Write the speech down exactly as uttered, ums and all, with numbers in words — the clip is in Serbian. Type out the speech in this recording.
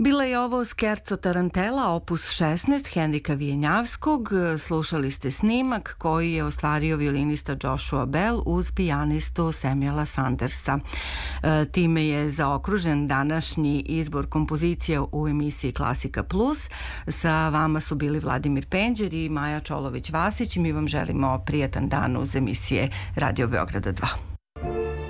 Bila je ovo Scherzo Tarantella, opus šesnaest Henrika Vijenjavskog. Slušali ste snimak koji je ostvario violinista Joshua Bell uz pijanistu Samuela Sandersa. Time je zaokružen današnji izbor kompozicija u emisiji Klasika Plus. Sa vama su bili Vladimir Penđer i Maja Čolović-Vasić i mi vam želimo prijatan dan uz emisije Radio Beograda dva.